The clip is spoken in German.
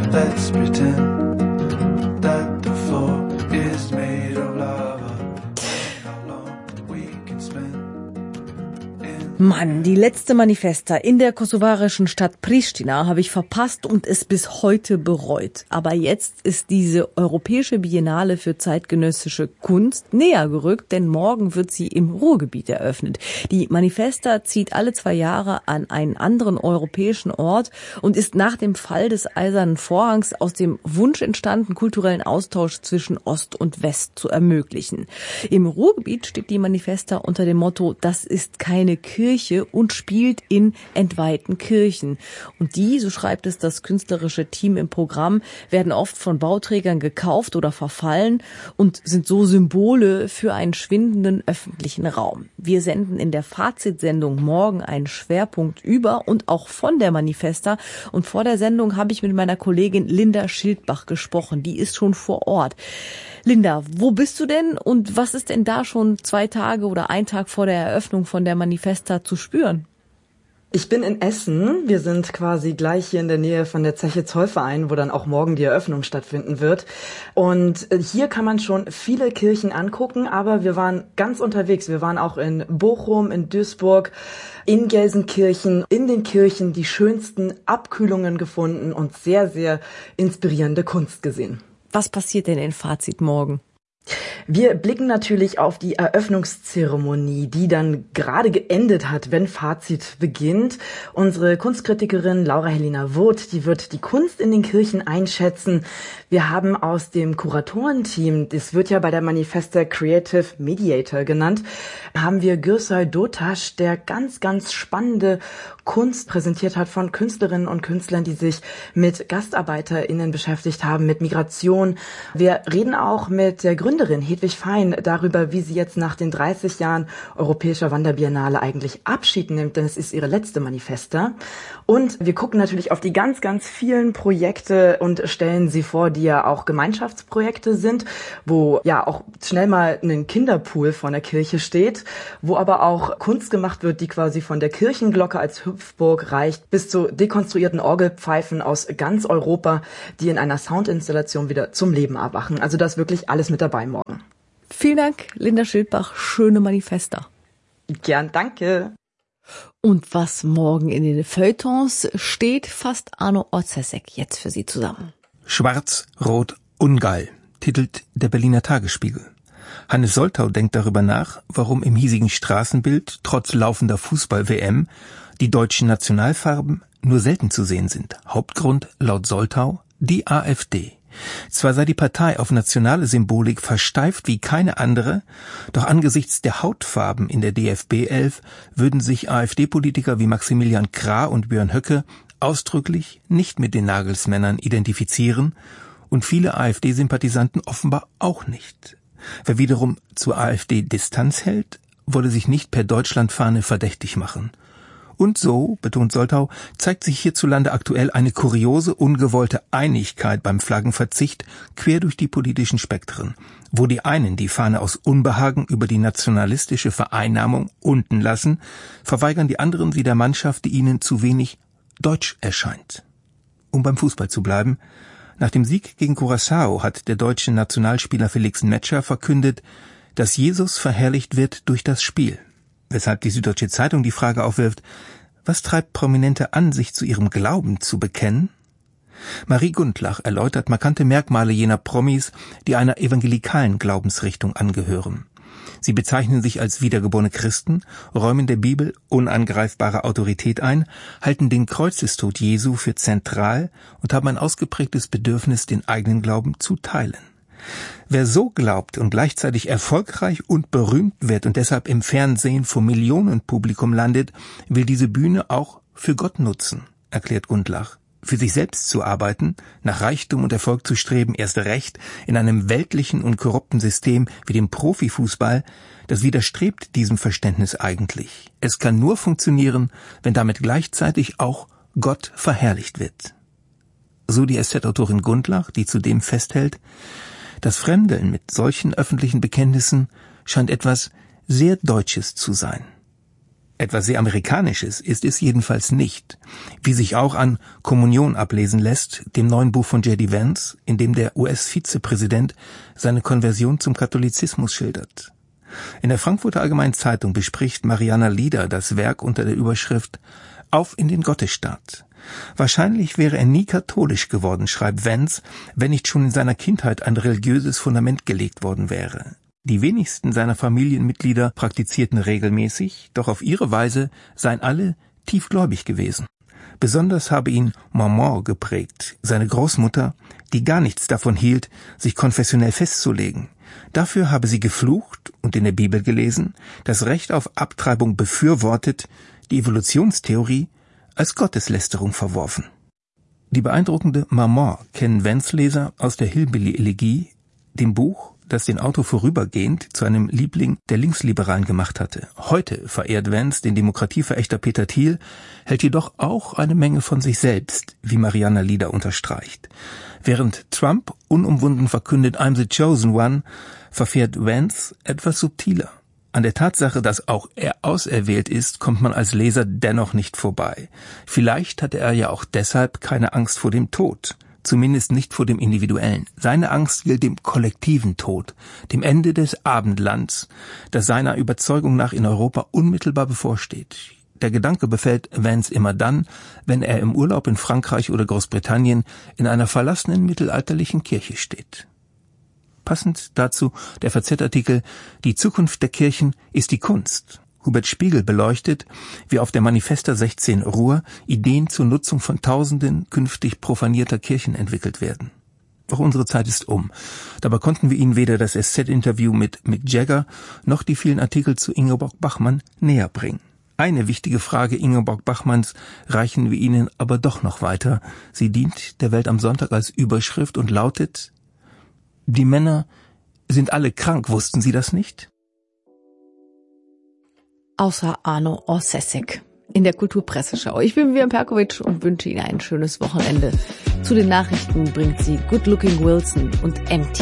Let's pretend that the floor is made of lava. How long we can spend. Mann, die letzte Manifesta in der kosovarischen Stadt Pristina habe ich verpasst und es bis heute bereut. Aber jetzt ist diese europäische Biennale für zeitgenössische Kunst näher gerückt, denn morgen wird sie im Ruhrgebiet eröffnet. Die Manifesta zieht alle 2 Jahre an einen anderen europäischen Ort und ist nach dem Fall des Eisernen Vorhangs aus dem Wunsch entstanden, kulturellen Austausch zwischen Ost und West zu ermöglichen. Im Ruhrgebiet steht die Manifesta unter dem Motto, das ist keine Kirche und spielt in entweihten Kirchen. Und die, so schreibt es das künstlerische Team im Programm, werden oft von Bauträgern gekauft oder verfallen und sind so Symbole für einen schwindenden öffentlichen Raum. Wir senden in der Fazitsendung morgen einen Schwerpunkt über und auch von der Manifesta. Und vor der Sendung habe ich mit meiner Kollegin Linda Schildbach gesprochen. Die ist schon vor Ort. Linda, wo bist du denn und was ist denn da schon 2 Tage oder 1 Tag vor der Eröffnung von der Manifesta zu spüren? Ich bin in Essen. Wir sind quasi gleich hier in der Nähe von der Zeche Zollverein, wo dann auch morgen die Eröffnung stattfinden wird. Und hier kann man schon viele Kirchen angucken, aber wir waren ganz unterwegs. Wir waren auch in Bochum, in Duisburg, in Gelsenkirchen, in den Kirchen die schönsten Abkühlungen gefunden und sehr, sehr inspirierende Kunst gesehen. Was passiert denn in Fazit morgen? Wir blicken natürlich auf die Eröffnungszeremonie, die dann gerade geendet hat, wenn Fazit beginnt. Unsere Kunstkritikerin Laura Helena Woth, die wird die Kunst in den Kirchen einschätzen. Wir haben aus dem Kuratorenteam, das wird ja bei der Manifesta Creative Mediator genannt, haben wir Gürsay Dotaş, der ganz, ganz spannende Kunst präsentiert hat von Künstlerinnen und Künstlern, die sich mit GastarbeiterInnen beschäftigt haben, mit Migration. Wir reden auch mit der Gründerin Hedwig Fein darüber, wie sie jetzt nach den 30 Jahren Europäischer Wanderbiennale eigentlich Abschied nimmt, denn es ist ihre letzte Manifesta. Und wir gucken natürlich auf die ganz, ganz vielen Projekte und stellen sie vor, die ja auch Gemeinschaftsprojekte sind, wo ja auch schnell mal ein Kinderpool vor der Kirche steht, wo aber auch Kunst gemacht wird, die quasi von der Kirchenglocke als Hüpfburg reicht, bis zu dekonstruierten Orgelpfeifen aus ganz Europa, die in einer Soundinstallation wieder zum Leben erwachen. Also da ist wirklich alles mit dabei morgen. Vielen Dank, Linda Schildbach. Schöne Manifesta. Gern, danke. Und was morgen in den Feuilletons steht, fasst Arno Orzesek jetzt für Sie zusammen. Schwarz, Rot, Ungeil, titelt der Berliner Tagesspiegel. Hannes Soltau denkt darüber nach, warum im hiesigen Straßenbild trotz laufender Fußball-WM die deutschen Nationalfarben nur selten zu sehen sind. Hauptgrund laut Soltau die AfD. Zwar sei die Partei auf nationale Symbolik versteift wie keine andere, doch angesichts der Hautfarben in der DFB 11 würden sich AfD-Politiker wie Maximilian Krah und Björn Höcke ausdrücklich nicht mit den Nagelsmännern identifizieren und viele AfD-Sympathisanten offenbar auch nicht. Wer wiederum zur AfD Distanz hält, wolle sich nicht per Deutschlandfahne verdächtig machen. Und so, betont Soltau, zeigt sich hierzulande aktuell eine kuriose, ungewollte Einigkeit beim Flaggenverzicht quer durch die politischen Spektren, wo die einen die Fahne aus Unbehagen über die nationalistische Vereinnahmung unten lassen, verweigern die anderen sie der Mannschaft, die ihnen zu wenig deutsch erscheint. Um beim Fußball zu bleiben: Nach dem Sieg gegen Curaçao hat der deutsche Nationalspieler Felix Metscher verkündet, dass Jesus verherrlicht wird durch das Spiel. Weshalb die Süddeutsche Zeitung die Frage aufwirft: Was treibt Prominente an, sich zu ihrem Glauben zu bekennen? Marie Gundlach erläutert markante Merkmale jener Promis, die einer evangelikalen Glaubensrichtung angehören. Sie bezeichnen sich als wiedergeborene Christen, räumen der Bibel unangreifbare Autorität ein, halten den Kreuzestod Jesu für zentral und haben ein ausgeprägtes Bedürfnis, den eigenen Glauben zu teilen. Wer so glaubt und gleichzeitig erfolgreich und berühmt wird und deshalb im Fernsehen vor Millionenpublikum landet, will diese Bühne auch für Gott nutzen, erklärt Gundlach. Für sich selbst zu arbeiten, nach Reichtum und Erfolg zu streben, erst recht in einem weltlichen und korrupten System wie dem Profifußball, das widerstrebt diesem Verständnis eigentlich. Es kann nur funktionieren, wenn damit gleichzeitig auch Gott verherrlicht wird. So die SZ-Autorin Gundlach, die zudem festhält: Das Fremdeln mit solchen öffentlichen Bekenntnissen scheint etwas sehr Deutsches zu sein. Etwas sehr Amerikanisches ist es jedenfalls nicht, wie sich auch an Kommunion ablesen lässt, dem neuen Buch von J.D. Vance, in dem der US-Vizepräsident seine Konversion zum Katholizismus schildert. In der Frankfurter Allgemeinen Zeitung bespricht Mariana Lieder das Werk unter der Überschrift »Auf in den Gottesstaat«. Wahrscheinlich wäre er nie katholisch geworden, schreibt Vance, wenn nicht schon in seiner Kindheit ein religiöses Fundament gelegt worden wäre. Die wenigsten seiner Familienmitglieder praktizierten regelmäßig, doch auf ihre Weise seien alle tiefgläubig gewesen. Besonders habe ihn Maman geprägt, seine Großmutter, die gar nichts davon hielt, sich konfessionell festzulegen. Dafür habe sie geflucht und in der Bibel gelesen, das Recht auf Abtreibung befürwortet, die Evolutionstheorie als Gotteslästerung verworfen. Die beeindruckende Maman kennen Vance-Leser aus der Hillbilly-Elegie, dem Buch, das den Autor vorübergehend zu einem Liebling der Linksliberalen gemacht hatte. Heute verehrt Vance den Demokratieverächter Peter Thiel, hält jedoch auch eine Menge von sich selbst, wie Mariana Lieder unterstreicht. Während Trump unumwunden verkündet I'm the chosen one, verfährt Vance etwas subtiler. An der Tatsache, dass auch er auserwählt ist, kommt man als Leser dennoch nicht vorbei. Vielleicht hatte er ja auch deshalb keine Angst vor dem Tod. Zumindest nicht vor dem Individuellen. Seine Angst gilt dem kollektiven Tod, dem Ende des Abendlands, das seiner Überzeugung nach in Europa unmittelbar bevorsteht. Der Gedanke befällt Vance immer dann, wenn er im Urlaub in Frankreich oder Großbritannien in einer verlassenen mittelalterlichen Kirche steht. Passend dazu der FAZ-Artikel »Die Zukunft der Kirchen ist die Kunst«. Hubert Spiegel beleuchtet, wie auf der Manifesta 16 Ruhr Ideen zur Nutzung von Tausenden künftig profanierter Kirchen entwickelt werden. Doch unsere Zeit ist um. Dabei konnten wir Ihnen weder das SZ-Interview mit Mick Jagger noch die vielen Artikel zu Ingeborg Bachmann näher bringen. Eine wichtige Frage Ingeborg Bachmanns reichen wir Ihnen aber doch noch weiter. Sie dient der Welt am Sonntag als Überschrift und lautet: Die Männer sind alle krank, wussten Sie das nicht? Außer Arno Orsessek in der Kulturpresseschau. Ich bin Vivian Perkovic und wünsche Ihnen ein schönes Wochenende. Zu den Nachrichten bringt sie Good Looking Wilson und MT.